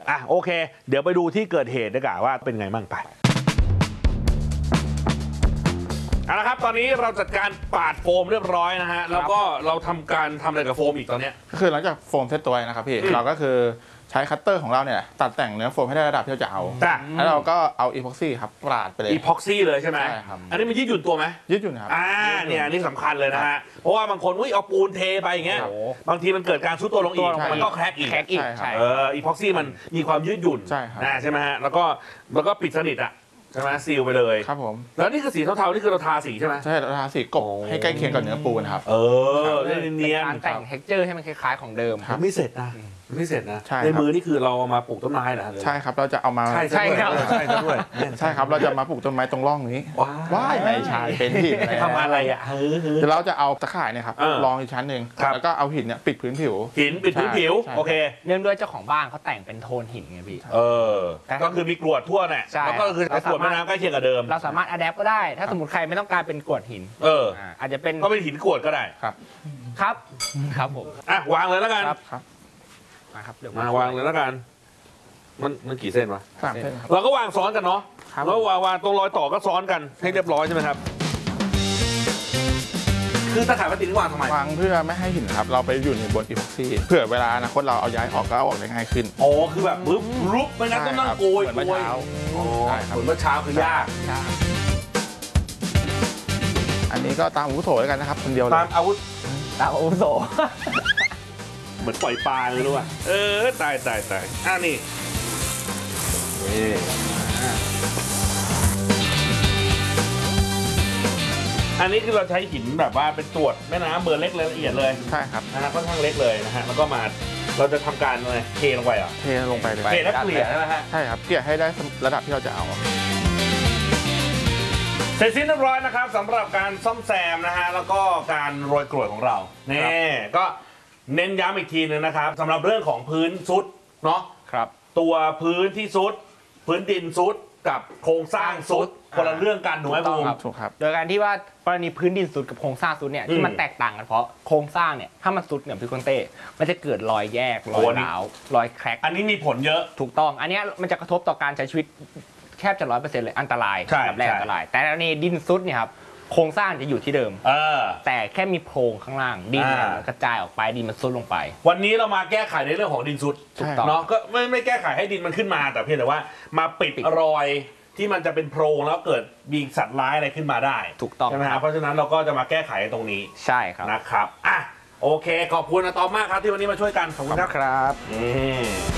โอเคเดี๋ยวไปดูที่เกิดเหตุดีกว่าว่าเป็นไงบ้างไปเอาละครับตอนนี้เราจัดการปาดโฟมเรียบร้อยนะฮะแล้วก็เราทำอะไรกับโฟมอีกตอนนี้ก็คือหลังจากโฟมเซตตัวนะครับพี่เราก็คือใช้คัตเตอร์ของเราเนี่ยตัดแต่งเนื้อโฟมให้ได้ระดับที่เราจะเอาแล้วเราก็เอาอีพ็อกซี่ครับปาดไปเลยอีพ็อกซี่เลยใช่ไหมใช่ครับอันนี้มันยืดหยุ่นตัวไหมยืดหยุ่นครับเนี่ยนี่สำคัญเลยนะฮะเพราะว่าบางคนเอาปูนเทไปอย่างเงี้ยบางทีมันเกิดการซุดตัวลงอีกมันก็แคร็กอีกอีพ็อกซี่มันมีความยืดหยุ่นใช่ไหมฮะแล้วก็ปิดสนิทอ่ะใช่ไหมซีลไปเลยครับผมแล้วนี่คือสีเทาๆนี่คือเราทาสีใช่ไหมใช่เราทาสีกบให้ใกล้เคียงกับเนื้อปูนะครับเนียนการแต่งเท็กเจอร์ให้มันคล้ายๆของเดิมไม่เสร็จนะในมือนี่คือเราเอามาปลูกต้นไม้เหรอใช่ครับเราจะเอามาใช่ครับใช่ครับเราจะมาปลูกต้นไม้ตรงร่องนี้ว้ายไม่ใช่เป็นหินทำอะไรอ่ะเดี๋ยวเราจะเอาตะข่ายเนี่ยครับรองอีกชั้นหนึ่งแล้วก็เอาหินเนี่ยปิดพื้นผิวปิดพื้นผิวโอเคเนื่องด้วยเจ้าของบ้านเขาแต่งเป็นโทนหินไงพี่ก็คือมีกรวดทั่วเนี่ยแล้วก็คือกรวดแม่น้ำใกล้เคียงกับเดิมเราสามารถอัดแอปก็ได้ถ้าสมมติใครไม่ต้องการเป็นกรวดหินอาจจะเป็นก็เป็นหินกรวดก็ได้ครับผมวางเลยแล้วกันครับเดี๋ยวมาวางเลยแล้วกันมันกี่เส้นวะ 3 เส้นเราก็วางซ้อนกันเนาะแล้ววางตรงรอยต่อก็ซ้อนกันให้เรียบร้อยใช่ไหมครับคือตะข่ายพลาสติกวางทำไมวางเพื่อไม่ให้หินครับเราไปอยู่ในบนอีพ็อกซี่เผื่อเวลาอนาคตเราเอาย้ายออกก็เอาออกได้ง่ายขึ้นคือแบบรุบไม่งั้นต้องนั่งโกยเหมือนเมื่อเช้าเหมือนเมื่อเช้าคือยากอันนี้ก็ตามอาวุโสแล้วกันนะครับคนเดียวตามอาวุโสเหมือนปล่อยปลาเลยรู้ป่ะตายนี่อันนี้คือเราใช้หินแบบว่าเป็นตรวจแม่น้ำเบอร์เล็กละเอียดเลยใช่ครับนะฮะค่อนข้างเล็กเลยนะฮะแล้วก็มาเราจะทำการอะไรเทลงไปเทลงไปเลยเทแล้วเกลี่ยนะฮะใช่ครับเกลี่ยให้ได้ระดับที่เราจะเอาเสร็จสิ้นเรียบร้อยนะครับสำหรับการซ่อมแซมนะฮะแล้วก็การโรยกรวดของเรานี่ก็เน้นย้ำอีกทีนึงนะครับสำหรับเรื่องของพื้นซุดเนาะตัวพื้นที่ซุดพื้นดินซุดกับโครงสร้างซุดคนละเรื่องกันถูกไหมบูมถูกครับโดยการที่ว่ากรณีพื้นดินซุดกับโครงสร้างซุดเนี่ยที่มันแตกต่างกันเพราะโครงสร้างเนี่ยถ้ามันซุดเนี่ยพี่คนเต้มันจะเกิดรอยแยกรอยร้าวรอยแคร็กอันนี้มีผลเยอะถูกต้องอันนี้มันจะกระทบต่อการใช้ชีวิตแทบจะ 100% เลยอันตรายแบบแรกอันตรายแต่ในดินซุดเนี่ยครับโครงสร้างจะอยู่ที่เดิมแต่แค่มีโพรงข้างล่างดินมันกระจายออกไปดินมันซุดลงไปวันนี้เรามาแก้ไขในเรื่องของดินซุดเนาะก็ไม่แก้ไขให้ดินมันขึ้นมาแต่เพียงแต่ว่ามาปิดรอยที่มันจะเป็นโพรงแล้วเกิดมีสัตว์ร้ายอะไรขึ้นมาได้ถูกต้องใช่ไหมครับเพราะฉะนั้นเราก็จะมาแก้ไขตรงนี้ใช่ครับนะครับโอเคขอบคุณอะตอมมากครับที่วันนี้มาช่วยกันขอบคุณครับ